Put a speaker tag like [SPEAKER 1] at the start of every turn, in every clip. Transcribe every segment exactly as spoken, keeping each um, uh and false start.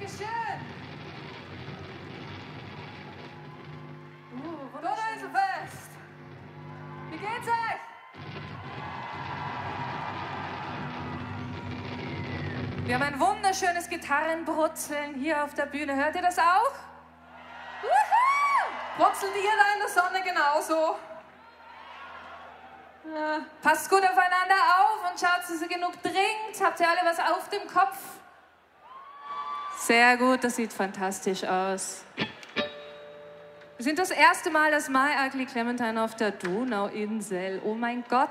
[SPEAKER 1] Dankeschön. Uh, Donauinselfest. Wie geht's euch? Wir haben ein wunderschönes Gitarrenbrutzeln hier auf der Bühne. Hört ihr das auch? Wuhu! Brutzelt ihr da in der Sonne genauso? Ja. Passt gut aufeinander auf und schaut, dass ihr genug trinkt. Habt ihr alle was auf dem Kopf? Sehr gut, das sieht fantastisch aus. Wir sind das erste Mal als My Ugly Clementine auf der Donauinsel. Oh mein Gott.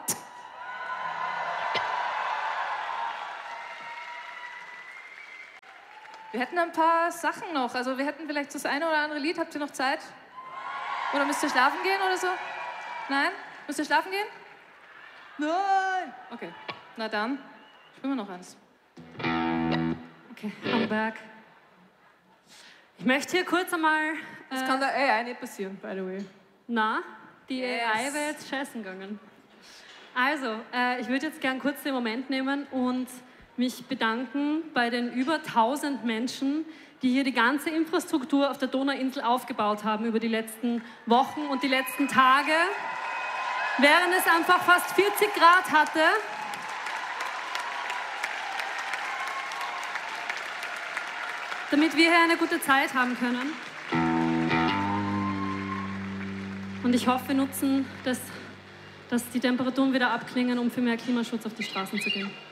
[SPEAKER 1] Wir hätten ein paar Sachen noch. Also wir hätten vielleicht das eine oder andere Lied. Habt ihr noch Zeit? Oder müsst ihr schlafen gehen oder so? Nein? Müsst ihr schlafen gehen? Nein! Okay, na dann spielen wir noch eins.
[SPEAKER 2] Okay, am Berg. Ich möchte hier kurz einmal... Äh,
[SPEAKER 1] das kann der A I nicht passieren, by the way.
[SPEAKER 2] Na, die
[SPEAKER 1] Yes.
[SPEAKER 2] A I wäre jetzt scheißen gegangen. Also, äh, ich würde jetzt gern kurz den Moment nehmen und mich bedanken bei den über tausend Menschen, die hier die ganze Infrastruktur auf der Donauinsel aufgebaut haben über die letzten Wochen und die letzten Tage, während es einfach fast vierzig Grad hatte. Damit wir hier eine gute Zeit haben können. Und ich hoffe, wir nutzen das, dass die Temperaturen wieder abklingen, um für mehr Klimaschutz auf die Straßen zu gehen.